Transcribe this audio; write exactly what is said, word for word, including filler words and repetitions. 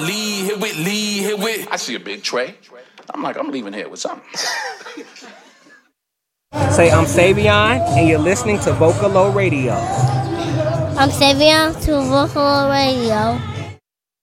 leave here with, leave here with. I see a big tray. I'm like, I'm leaving here with something. Say, I'm Savion, and you're listening to Vocalo Radio. I'm Savion to Vocalo Radio.